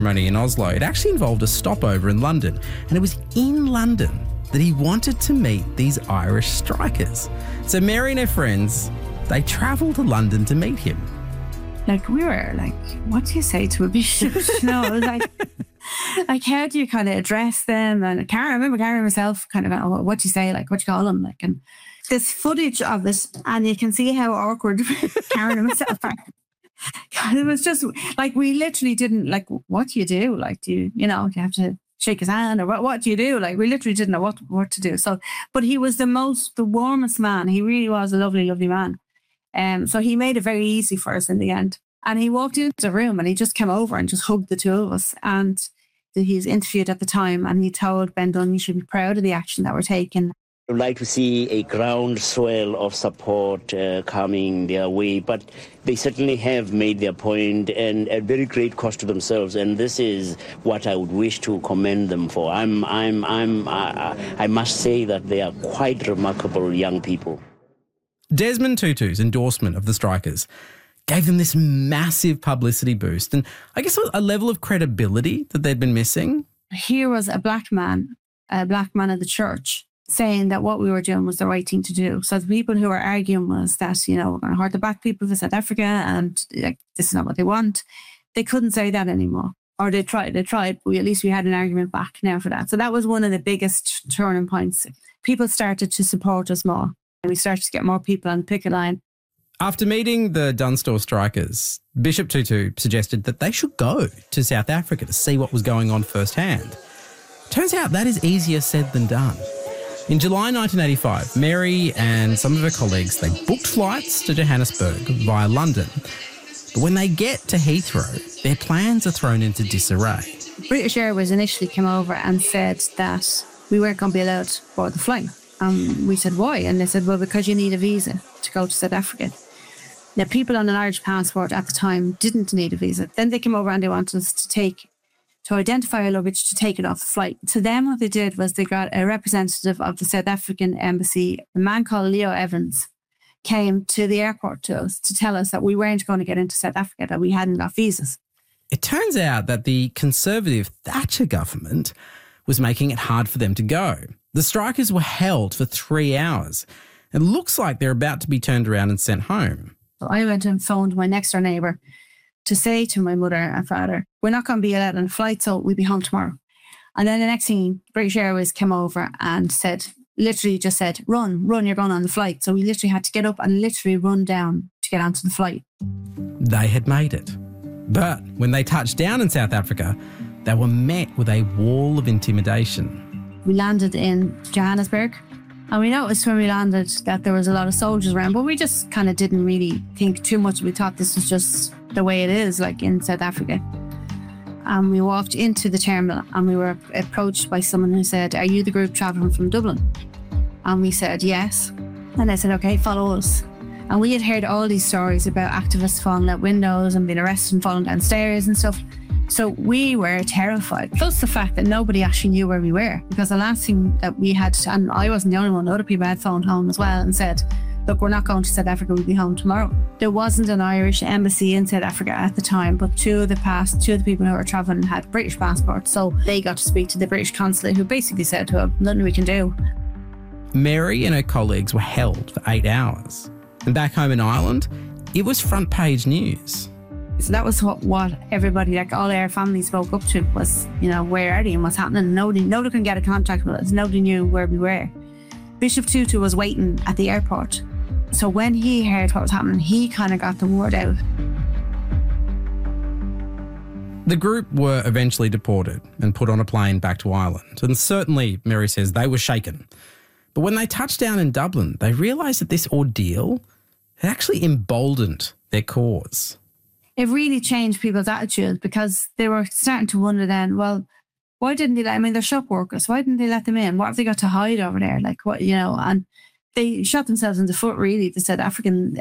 ceremony in Oslo, it actually involved a stopover in London. And it was in London that he wanted to meet these Irish strikers. So Mary and her friends, they travelled to London to meet him. Like, we were like, what do you say to a bishop? No, it was like, how do you kind of address them? And I remember Karen myself kind of, oh, what do you say? Like, what do you call them? Like, and there's footage of it, and you can see how awkward Karen and myself are. It was just like, we literally didn't, like, what do you do? Like, do you have to shake his hand, or what do you do? Like, we literally didn't know what to do. So, but he was the warmest man. He really was a lovely, lovely man. So he made it very easy for us in the end. And he walked into the room and he just came over and just hugged the two of us. And he was interviewed at the time, and he told Ben Dunne, you should be proud of the action that we're taking. I'd like to see a groundswell of support coming their way, but they certainly have made their point, and at very great cost to themselves. And this is what I would wish to commend them for. I must say that they are quite remarkable young people. Desmond Tutu's endorsement of the strikers gave them this massive publicity boost, and I guess a level of credibility that they'd been missing. Here was a black man of the church, saying that what we were doing was the right thing to do. So the people who were arguing was that, we're going to hurt the black people of South Africa, and this is not what they want. They couldn't say that anymore. Or they tried, but at least we had an argument back now for that. So that was one of the biggest turning points. People started to support us more. And we started to get more people on the picket line. After meeting the Dunstore strikers, Bishop Tutu suggested that they should go to South Africa to see what was going on firsthand. Turns out that is easier said than done. In July 1985, Mary and some of her colleagues, they booked flights to Johannesburg via London. But when they get to Heathrow, their plans are thrown into disarray. British Airways initially came over and said that we weren't going to be allowed to board the flight. We said, why? And they said, well, because you need a visa to go to South Africa. Now, people on an Irish passport at the time didn't need a visa. Then they came over and they wanted us to identify our luggage, to take it off the flight. So then what they did was they got a representative of the South African embassy, a man called Leo Evans, came to the airport to us to tell us that we weren't going to get into South Africa, that we hadn't got visas. It turns out that the Conservative Thatcher government was making it hard for them to go. The strikers were held for 3 hours. It looks like they're about to be turned around and sent home. So I went and phoned my next door neighbour to say to my mother and father, we're not going to be allowed on a flight, so we'll be home tomorrow. And then the next thing, British Airways came over and literally just said, run, you're going on the flight. So we literally had to get up and literally run down to get onto the flight. They had made it. But when they touched down in South Africa, they were met with a wall of intimidation. We landed in Johannesburg, and we noticed when we landed that there was a lot of soldiers around, but we just kind of didn't really think too much. We thought this was just the way it is, like in South Africa. And we walked into the terminal and we were approached by someone who said, are you the group travelling from Dublin? And we said, yes. And they said, okay, follow us. And we had heard all these stories about activists falling out windows and being arrested and falling downstairs and stuff. So we were terrified. Plus the fact that nobody actually knew where we were, because the last thing that we had, and I wasn't the only one, other people had phoned home as well and said, look, we're not going to South Africa, we'll be home tomorrow. There wasn't an Irish embassy in South Africa at the time, but two of the people who were travelling had British passports. So they got to speak to the British consulate, who basically said to them, nothing we can do. Mary and her colleagues were held for 8 hours. And back home in Ireland, it was front page news. So that was what everybody, like all our families, spoke up to was, where are they and what's happening? Nobody can get a contact with us. Nobody knew where we were. Bishop Tutu was waiting at the airport. So when he heard what was happening, he kind of got the word out. The group were eventually deported and put on a plane back to Ireland. And certainly, Mary says, they were shaken. But when they touched down in Dublin, they realised that this ordeal had actually emboldened their cause. It really changed people's attitudes, because they were starting to wonder then, well, why didn't they they're shop workers. Why didn't they let them in? What have they got to hide over there? Like, what, and they shot themselves in the foot, really, the South Africans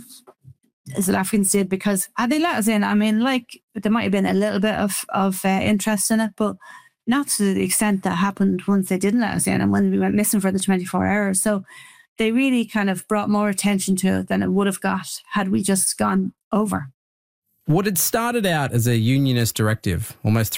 did, because had they let us in, there might have been a little bit of interest in it, but not to the extent that happened once they didn't let us in and when we went missing for the 24 hours. So they really kind of brought more attention to it than it would have got had we just gone over. What had started out as a unionist directive almost